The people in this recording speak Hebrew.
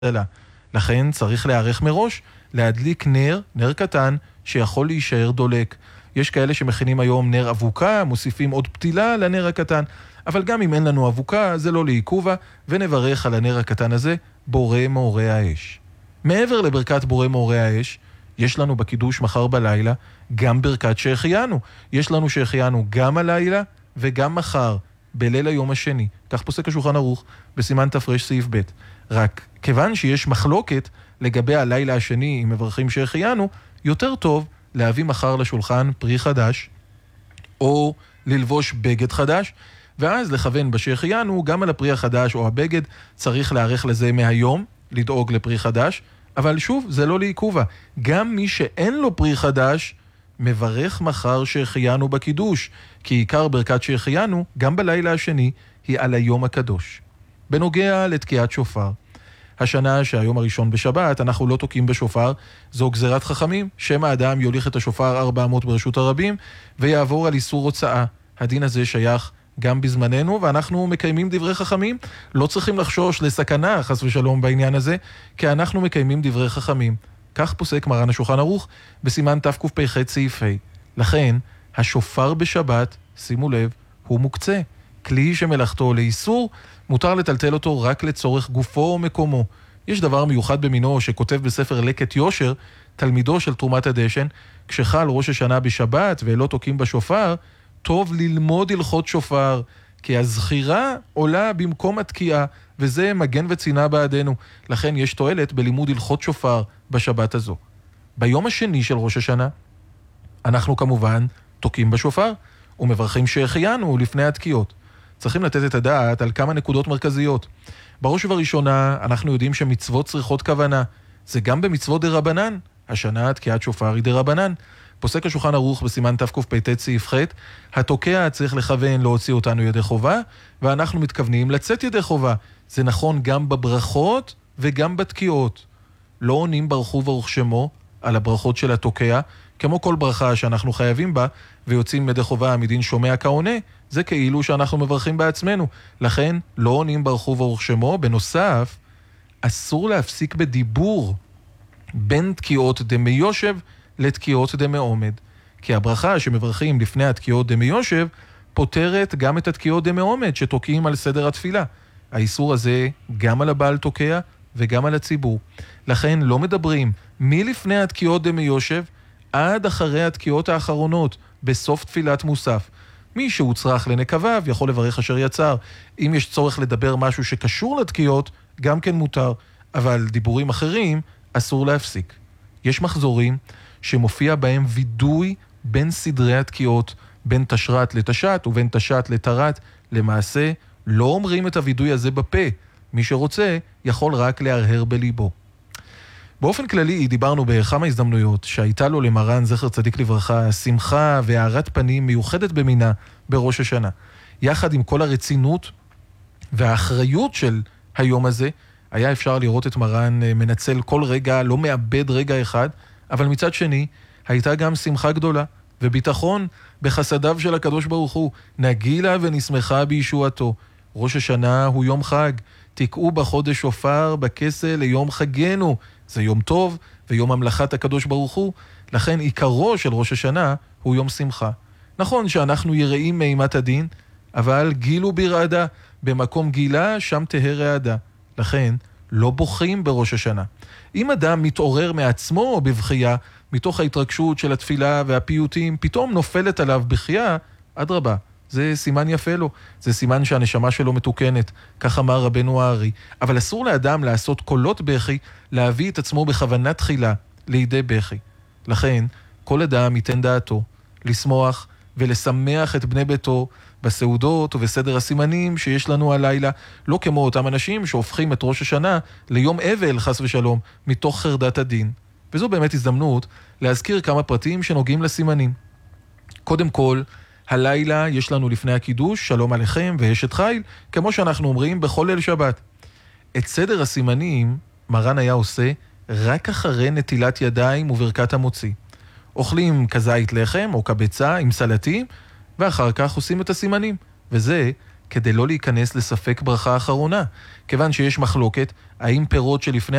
לכן צריך להיערך מראש, להדליק נר קטן שיכול להישאר דולק. יש כאלה שמכינים היום נר אבוקה, מוסיפים עוד פתילה לנר הקטן, אבל גם אם אין לנו אבוקה, זה לא לעיכובה, ונברך על הנר הקטן הזה, בורא מאורי האש. מעבר לברכת בורא מאורי האש, יש לנו בקידוש מחר בלילה גם ברכת שהחיינו. יש לנו שהחיינו גם הלילה וגם מחר, בליל היום השני. כך פוסק השולחן ערוך בסימן תפרש סעיף ב'. רק כיוון שיש מחלוקת לגבי הלילה השני, אם מברכים שהחיינו, יותר טוב להביא מחר לשולחן פרי חדש, או ללבוש בגד חדש, ואז לכוון בשהחיינו גם על הפרי החדש או הבגד. צריך להערך לזה מהיום, לדאוג לפרי חדש, אבל שוב, זה לא לעיכובה. גם מי שאין לו פרי חדש, מברך מחר שהחיינו בקידוש, כי עיקר ברכת שהחיינו, גם בלילה השני, היא על היום הקדוש. בנוגע לתקיעת שופר, השנה שהיום הראשון בשבת, אנחנו לא תוקעים בשופר, זו גזירת חכמים, שם האדם יוליך את השופר 400 ברשות הרבים, ויעבור על איסור הוצאה. הדין הזה שייך גם בזמננו, ואנחנו מקיימים דברי חכמים, לא צריכים לחשוש לסכנה, חס ושלום בעניין הזה, כי אנחנו מקיימים דברי חכמים. כך פוסק מרן השולחן ערוך בסימן תקפ"ח סעיף ה'. לכן, השופר בשבת, שימו לב, הוא מוקצה. כלי שמלאכתו לאיסור, מותר לטלטל אותו רק לצורך גופו או מקומו. יש דבר מיוחד במינו שכותב בספר לקט יושר, תלמידו של תרומת הדשן, כשחל ראש השנה בשבת ולא תוקים בשופר, טוב ללמוד הלכות שופר, כי הזכירה עולה במקום התקיעה, וזה מגן וצינה בעדנו. לכן יש תועלת בלימוד הלכות שופר בשבת הזו. ביום השני של ראש השנה, אנחנו כמובן תוקים בשופר, ומברכים שהחיינו לפני התקיעות. צריכים לתת את הדעת על כמה נקודות מרכזיות. בראש ובראשונה, אנחנו יודעים שמצוות צריכות כוונה. זה גם במצוות דרבנן. השנה תקיעת שופר היא דרבנן. פוסק השולחן ערוך בסימן תקפ"ט סעיף ח', התוקע צריך לכוון להוציא אותנו ידי חובה, ואנחנו מתכוונים לצאת ידי חובה. זה נכון גם בברכות וגם בתקיעות. לא עונים ברכו ברוך שמו על הברכות של התוקע, כמו כל ברכה שאנחנו חייבים בה, ויוצאים ידי חובה מדין שומע כעונה, זה כאילו שאנחנו מברכים בעצמנו. לכן לא עונים ברכו ברוך שמו. בנוסף, אסור להפסיק בדיבור בין תקיעות דמי יושב לתקיעות דמי עומד. כי הברכה שמברכים לפני התקיעות דמי יושב, פותרת גם את התקיעות דמי עומד שתוקעים על סדר התפילה. האיסור הזה גם על הבעל תוקע וגם על הציבור. לכן לא מדברים מלפני התקיעות דמי יושב עד אחרי התקיעות האחרונות בסוף תפילת מוסף. מי שהוצרח לנקביו יכול לברך אשר יצר. אם יש צורך לדבר משהו שקשור לתקיעות, גם כן מותר, אבל דיבורים אחרים אסור להפסיק. יש מחזורים שמופיע בהם וידוי בין סדרי התקיעות, בין תשרת לתשת ובין תשת לתרת. למעשה לא אומרים את הוידוי הזה בפה. מי שרוצה יכול רק להרהר בליבו. באופן כללי דיברנו בכמה הזדמנויות שהייתה לו למרן זכר צדיק לברכה שמחה והארת פנים מיוחדת במינה בראש השנה. יחד עם כל הרצינות והאחריות של היום הזה, היה אפשר לראות את מרן מנצל כל רגע, לא מאבד רגע אחד, אבל מצד שני הייתה גם שמחה גדולה וביטחון בחסדיו של הקדוש ברוך הוא. נגילה ונשמחה בישועתו. ראש השנה הוא יום חג, תקעו בחודש שופר בכסל ליום חגנו. זה יום טוב ויום המלאכת הקדוש ברוך הוא, לכן עיקרו של ראש השנה הוא יום שמחה. נכון שאנחנו יראים מאימת הדין, אבל גילו ברעדה, במקום גילה שם תהא רעדה. לכן לא בוכים בראש השנה. אם אדם מתעורר מעצמו או בבכייה, מתוך ההתרגשות של התפילה והפיוטים, פתאום נופלת עליו בכייה, אדרבה, זה סימן יפה לו, זה סימן שהנשמה שלו מתוקנת, כך אמר רבנו הארי. אבל אסור לאדם לעשות קולות בכי, להביא את עצמו בכוונה תחילה לידי בכי. לכן, כל אדם ייתן דעתו, לשמוח ולשמח את בני ביתו בסעודות ובסדר הסימנים שיש לנו הלילה, לא כמו אותם אנשים שהופכים את ראש השנה ליום אבל חס ושלום, מתוך חרדת הדין. וזו באמת הזדמנות להזכיר כמה פרטים שנוגעים לסימנים. קודם כל, הלילה יש לנו לפני הקידוש, שלום עליכם ואשת חיל, כמו שאנחנו אומרים בכל ליל שבת. את סדר הסימנים מרן היה עושה רק אחרי נטילת ידיים וברכת המוציא. אוכלים כזית לחם או כביצה עם סלטים, ואחר כך עושים את הסימנים. וזה כדי לא להיכנס לספק ברכה אחרונה. כיוון שיש מחלוקת, האם פירות שלפני